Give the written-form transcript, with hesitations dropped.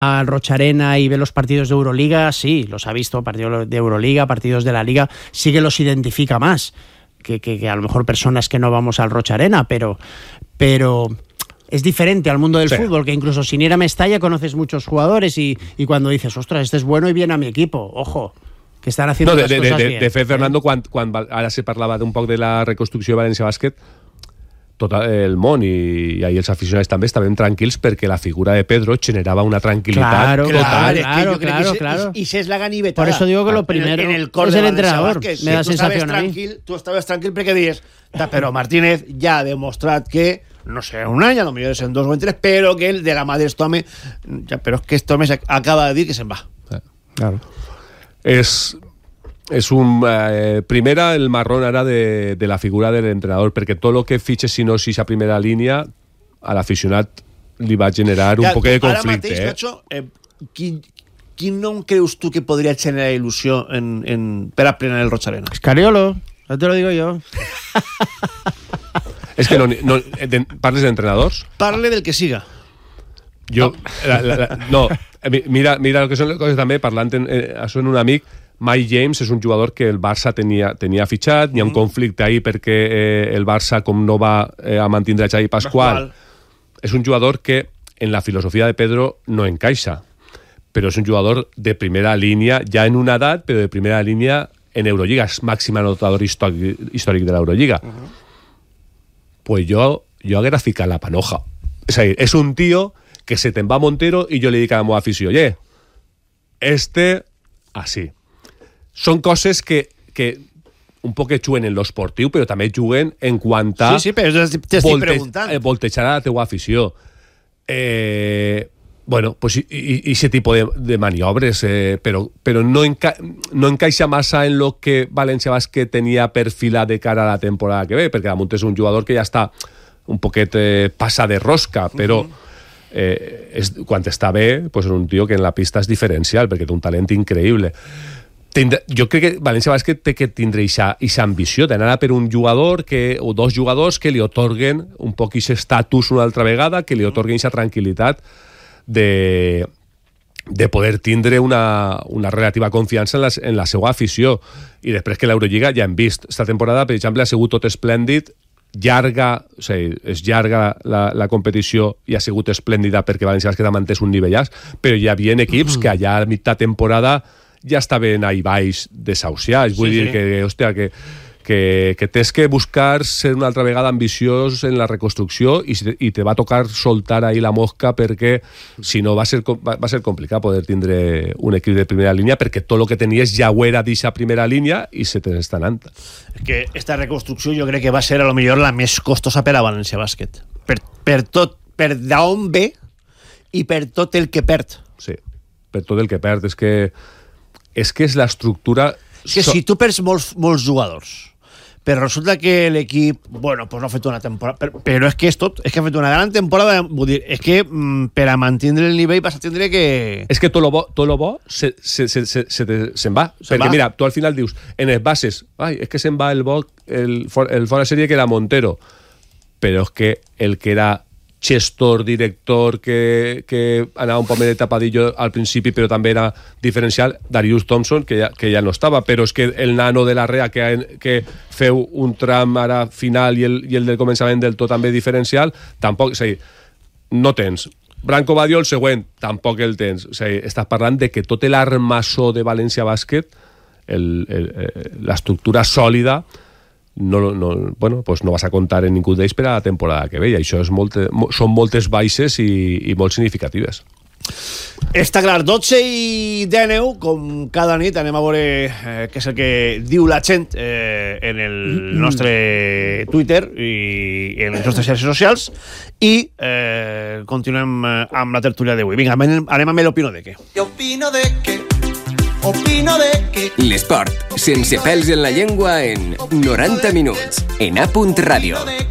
al Rocha Arena y ve los partidos de Euroliga, sí, los ha visto, partidos de Euroliga, partidos de la Liga, sí que los identifica más que a lo mejor personas que no vamos al Rocha Arena, pero es diferente al mundo del fútbol, que incluso sin ir a Mestalla conoces muchos jugadores y cuando dices, ostras, este es bueno y viene a mi equipo, ojo, que están haciendo las cosas bien. De fet, Fernando, quan ara se parlava un poc de la reconstrucció de València Bàsquet, tot el món i els aficionats també estaven tranquils perquè la figura de Pedro generaba una tranquilitat total. Claro. Y se es la ganivetada. Por eso digo que lo primero es el entrenador. Me da sensación a mí. Tú estabas tranquil porque dices, pero Martínez ya ha demostrat que, no sé, un any, a lo millor és en 2 o en 3, però que el de la mà d'Estome, però és que Estome acaba de dir que se'n va. Claro. És un... primera, el marrón ara de la figura de l'entrenador, perquè tot el que fitxes, si no és a primera línia, a l'aficionat li va generar un poc de conflicte. Ara mateix, Nacho, quin nom creus tu que podria generar il·lusió per a plenar el Rocha Arena? Escariolo, no te lo digo yo. És que no parles d'entrenadors? Parle del que siga. Jo... No, mira el que són les coses també, parlant això en un amic. Mike James és un jugador que el Barça tenia fitxat, hi ha un conflicte ahí perquè el Barça, com no va a mantindre Xavi Pasqual, és un jugador que en la filosofia de Pedro no encaixa, però és un jugador de primera línia, ja en una edat, però de primera línia en Eurolliga, és màxim anotador històric de l'Eurolliga. Pues jo haguera ficat la panoja. És a dir, és un tio que se te'n va a Montero i jo li dic a la meva afició, oye, así. Són coses que un poc juguen en l'esportiu, però també juguen en quant a voltejar a la teua afició. Bueno, pues i aquest tipus de maniobres, però no encaixa massa en lo que València Bàsquet tenia perfilat de cara a la temporada que ve, perquè damunt és un jugador que ja està un poquet passa de rosca, però quan està bé, pues és un tio que en la pista és diferencial, perquè té un talent increïble. Jo crec que València Bàsquet té que tindre aquesta ambició d'anar per un jugador o dos jugadors que li otorguen un poc aquest estatus una altra vegada, que li otorguen aquesta tranquil·litat de poder tindre una relativa confiança en la seva afició. I després que l'Eurolliga ja hem vist. Esta temporada, per exemple, ha sigut tot esplèndid, llarga, o sigui, és llarga la competició i ha sigut esplèndida perquè València Bàsquet ha mantès un nivellàs, però hi havia equips que allà a mitja temporada ja estaven ahí baix desahuciats. Vull dir que, hòstia, que tens que buscar ser una altra vegada ambiciós en la reconstrucció i te va tocar soltar ahí la mosca perquè si no va ser complicat poder tindre un equip de primera línia perquè tot el que tenies ja ho era d'eixa primera línia i se te n'està anant. És que esta reconstrucció jo crec que va ser a lo millor la més costosa per a València Bàsquet. Per tot, per d'on ve i per tot el que perd. Sí, per tot el que perd. És que és l'estructura... És que si tu perds molts jugadors, però resulta que l'equip, bueno, pues no ha fet una temporada, però és que és tot, és que ha fet una gran temporada, vull dir, és que per a mantenir el nivell vas a tindre que... És que tot lo bo se'n va, perquè mira, tu al final dius, en les bases, és que se'n va el bo, el fora sèrie que era Montero, però és que el que era gestor, director, que anava un poc més de tapadillo al principi, però també era diferencial, Darius Thompson, que ja no estava, però és que el nano de la REA, que feu un tram ara final i el del començament del tot també diferencial, tampoc, és a dir, no tens. Branco Badio, el següent, tampoc el tens. És a dir, estàs parlant de que tot l'armassó de València Bàsquet, l'estructura sòlida, bueno, pues no vas a contar en ningú d'ells per a la temporada que ve, i això són moltes baixes i molt significatives. Està clar, 12:19, com cada nit anem a veure què és el que diu la gent en el nostre Twitter i en les nostres xarxes socials i continuem amb la tertúlia d'avui. Vinga, anem amb l'opino de què. Opino de que... L'esport, sense pèls en la llengua en 90 minuts, en A.Radio.